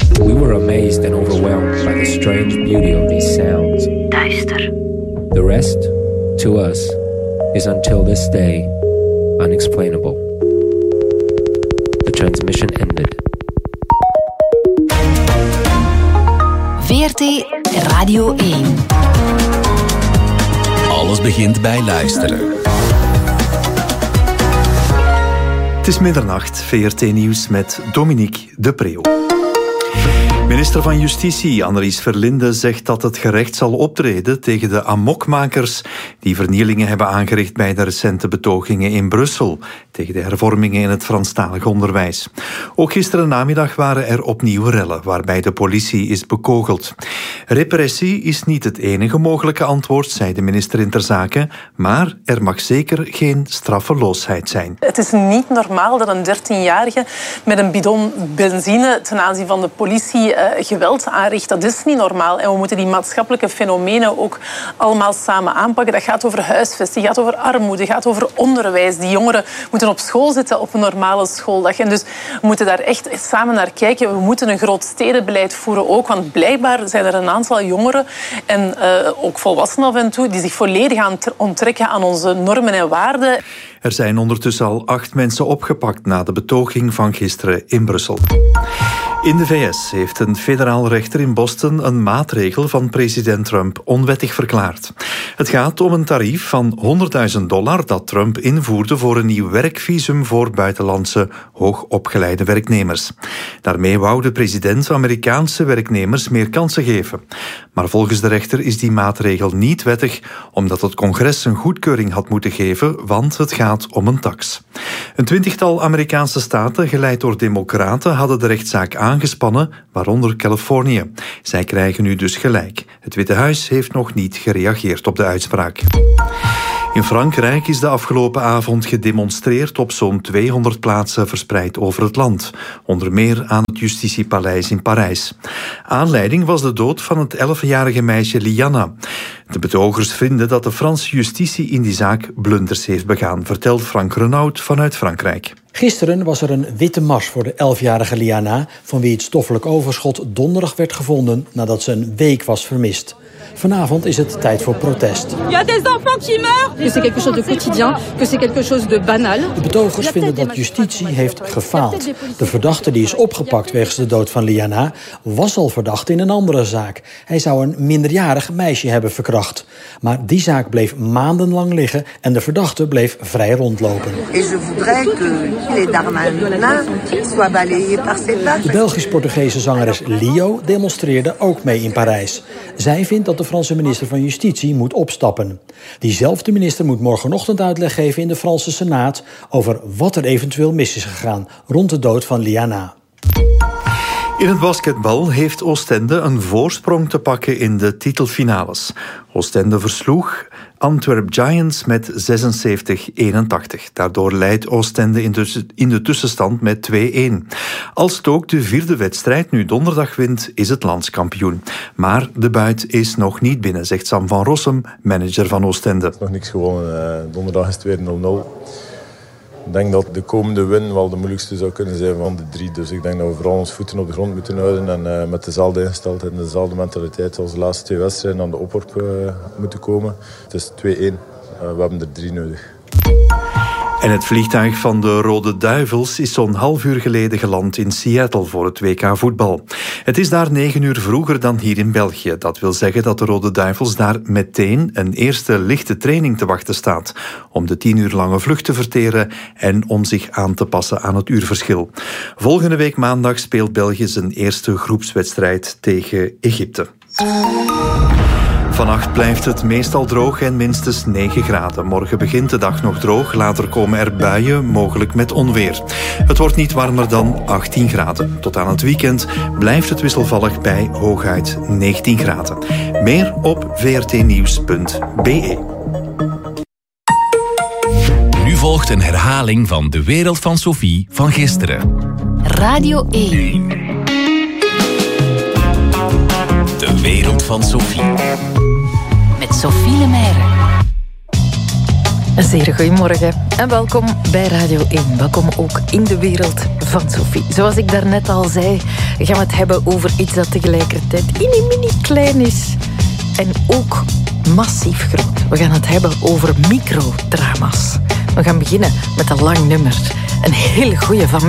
We were amazed and overwhelmed by the strange beauty of these sounds. Duister. The rest, to us, is until this day unexplainable. The transmission ended. VRT Radio 1. Alles begint bij luisteren. Het is middernacht, VRT Nieuws met Dominique de Preeuw. Minister van Justitie Annelies Verlinde zegt dat het gerecht zal optreden tegen de amokmakers die vernielingen hebben aangericht bij de recente betogingen in Brussel tegen de hervormingen in het Franstalig onderwijs. Ook gisteren namiddag waren er opnieuw rellen waarbij de politie is bekogeld. Repressie is niet het enige mogelijke antwoord, zei de minister in ter zake, maar er mag zeker geen straffeloosheid zijn. Het is niet normaal dat een 13-jarige met een bidon benzine ten aanzien van de politie geweld aanricht. Dat is niet normaal. En we moeten die maatschappelijke fenomenen ook allemaal samen aanpakken. Dat gaat over huisvesting, gaat over armoede, gaat over onderwijs. Die jongeren moeten op school zitten op een normale schooldag. En dus we moeten daar echt samen naar kijken. We moeten een groot stedenbeleid voeren ook. Want blijkbaar zijn er een aantal jongeren en ook volwassenen af en toe die zich volledig aan onttrekken aan onze normen en waarden. Er zijn ondertussen al 8 mensen opgepakt na de betoging van gisteren in Brussel. In de VS heeft een federaal rechter in Boston een maatregel van president Trump onwettig verklaard. Het gaat om een tarief van $100.000 dat Trump invoerde voor een nieuw werkvisum voor buitenlandse hoogopgeleide werknemers. Daarmee wou de president Amerikaanse werknemers meer kansen geven. Maar volgens de rechter is die maatregel niet wettig, omdat het congres een goedkeuring had moeten geven, want het gaat om een tax. Een 20-tal Amerikaanse staten, geleid door democraten, hadden de rechtszaak aangespannen, waaronder Californië. Zij krijgen nu dus gelijk. Het Witte Huis heeft nog niet gereageerd op de uitspraak. In Frankrijk is de afgelopen avond gedemonstreerd op zo'n 200 plaatsen verspreid over het land. Onder meer aan het Justitiepaleis in Parijs. Aanleiding was de dood van het 11-jarige meisje Lianna. De betogers vinden dat de Franse justitie in die zaak blunders heeft begaan, vertelt Frank Renaud vanuit Frankrijk. Gisteren was er een witte mars voor de 11-jarige Lianna, van wie het stoffelijk overschot donderdag werd gevonden nadat ze een week was vermist. Vanavond is het tijd voor protest. Il y a des enfants qui meurent. Que c'est quelque chose de quotidien, que c'est quelque chose de banal. De betogers vinden dat justitie heeft gefaald. De verdachte die is opgepakt wegens de dood van Lianna was al verdacht in een andere zaak. Hij zou een minderjarig meisje hebben verkracht. Maar die zaak bleef maandenlang liggen en de verdachte bleef vrij rondlopen. De Belgisch-Portugese zangeres Lio demonstreerde ook mee in Parijs. Zij vindt dat de Franse minister van Justitie moet opstappen. Diezelfde minister moet morgenochtend uitleg geven in de Franse Senaat over wat er eventueel mis is gegaan rond de dood van Lianna. In het basketbal heeft Oostende een voorsprong te pakken in de titelfinales. Oostende versloeg Antwerp Giants met 76-81. Daardoor leidt Oostende in de tussenstand met 2-1. Als het ook de 4e wedstrijd nu donderdag wint, is het landskampioen. Maar de buit is nog niet binnen, zegt Sam van Rossum, manager van Oostende. Nog niks gewonnen. Donderdag is het weer 0-0. Ik denk dat de komende win wel de moeilijkste zou kunnen zijn van de 3. Dus ik denk dat we vooral ons voeten op de grond moeten houden en met dezelfde ingesteldheid en dezelfde mentaliteit als de laatste 2 wedstrijden aan de opworp moeten komen. Het is 2-1. We hebben er 3 nodig. En het vliegtuig van de Rode Duivels is zo'n half uur geleden geland in Seattle voor het WK voetbal. Het is daar 9 uur vroeger dan hier in België. Dat wil zeggen dat de Rode Duivels daar meteen een eerste lichte training te wachten staat. Om de 10 uur lange vlucht te verteren en om zich aan te passen aan het uurverschil. Volgende week maandag speelt België zijn eerste groepswedstrijd tegen Egypte. Vannacht blijft het meestal droog en minstens 9 graden. Morgen begint de dag nog droog, later komen er buien, mogelijk met onweer. Het wordt niet warmer dan 18 graden. Tot aan het weekend blijft het wisselvallig bij hooguit 19 graden. Meer op vrtnieuws.be. Nu volgt een herhaling van De Wereld van Sophie van gisteren. Radio 1. De Wereld van Sophie. Met Sophie Lemaire. Een zeer goedemorgen. En welkom bij Radio 1. Welkom ook in de wereld van Sophie. Zoals ik daarnet al zei, gaan we het hebben over iets dat tegelijkertijd mini klein is en ook massief groot. We gaan het hebben over microdrama's. We gaan beginnen met een lang nummer. Een hele goeie van